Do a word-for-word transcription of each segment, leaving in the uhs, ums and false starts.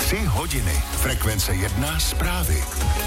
Tři hodiny. Frekvence jedna zprávy.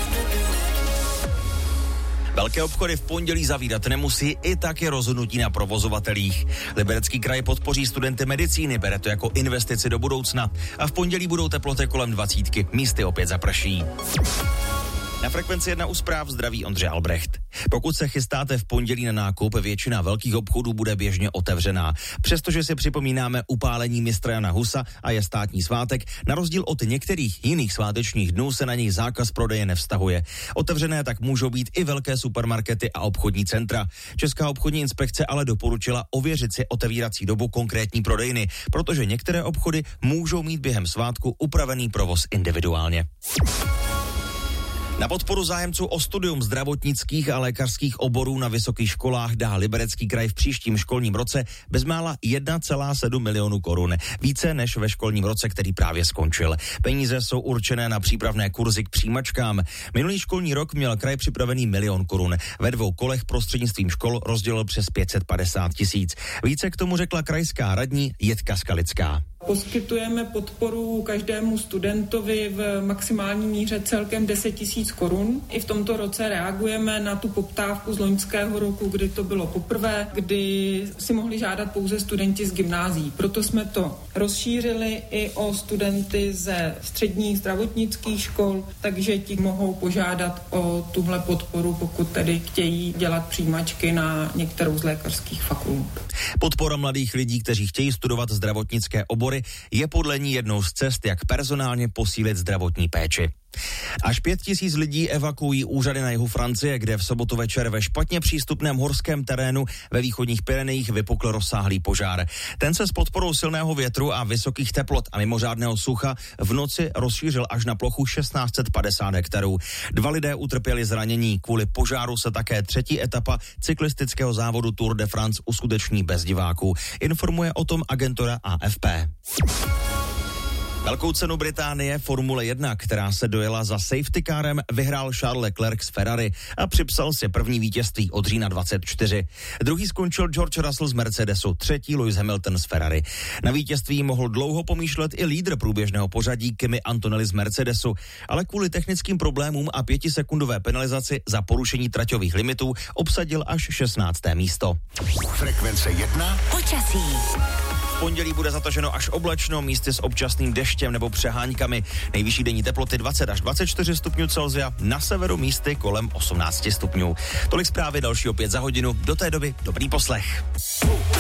Velké obchody v pondělí zavírat nemusí, i tak je rozhodnutí na provozovatelích. Liberecký kraj podpoří studenty medicíny, bere to jako investici do budoucna. A v pondělí budou teploty kolem dvacítky, místy opět zaprší. Na Frekvenci jedna u zpráv zdraví Ondřej Albrecht. Pokud se chystáte v pondělí na nákup, většina velkých obchodů bude běžně otevřená. Přestože si připomínáme upálení mistra Jana Husa a je státní svátek, na rozdíl od některých jiných svátečních dnů se na nich zákaz prodeje nevztahuje. Otevřené tak můžou být i velké supermarkety a obchodní centra. Česká obchodní inspekce ale doporučila ověřit si otevírací dobu konkrétní prodejny, protože některé obchody můžou mít během svátku upravený provoz individuálně. Na podporu zájemců o studium zdravotnických a lékařských oborů na vysokých školách dá Liberecký kraj v příštím školním roce bezmála jedna celá sedm milionu korun. Více než ve školním roce, který právě skončil. Peníze jsou určené na přípravné kurzy k přijímačkám. Minulý školní rok měl kraj připravený milion korun. Ve dvou kolech prostřednictvím škol rozdělil přes pět set padesát tisíc. Více k tomu řekla krajská radní Jitka Skalická. Poskytujeme podporu každému studentovi v maximální míře celkem deset tisíc korun. I v tomto roce reagujeme na tu poptávku z loňského roku, kdy to bylo poprvé, kdy si mohli žádat pouze studenti z gymnázií. Proto jsme to rozšířili i o studenty ze středních zdravotnických škol, takže ti mohou požádat o tuhle podporu, pokud tedy chtějí dělat přijímačky na některou z lékařských fakult. Podpora mladých lidí, kteří chtějí studovat zdravotnické obory, je podle ní jednou z cest, jak personálně posílit zdravotní péči. Až pět tisíc lidí evakuují úřady na jihu Francie, kde v sobotu večer ve špatně přístupném horském terénu ve východních Pyrenejích vypukl rozsáhlý požár. Ten se s podporou silného větru a vysokých teplot a mimořádného sucha v noci rozšířil až na plochu šestnáct set padesát hektarů. Dva lidé utrpěli zranění. Kvůli požáru se také třetí etapa cyklistického závodu Tour de France uskuteční bez diváků. Informuje o tom agentura A F P. Velkou cenu Británie Formule jedna, která se dojela za safety carem, vyhrál Charles Leclerc z Ferrari a připsal si první vítězství od října dvacet čtyři. Druhý skončil George Russell z Mercedesu, třetí Lewis Hamilton z Ferrari. Na vítězství mohl dlouho pomýšlet i lídr průběžného pořadí Kimi Antonelli z Mercedesu, ale kvůli technickým problémům a pětisekundové penalizaci za porušení traťových limitů obsadil až šestnácté místo. Frekvence jedna. Počasí. V pondělí bude zataženo až oblačno, místy s občasným deštěm nebo přeháňkami. Nejvyšší denní teploty dvacet až dvacet čtyři stupňů Celsia, na severu místy kolem osmnáct stupňů. Tolik zprávy, další opět za hodinu. Do té doby dobrý poslech.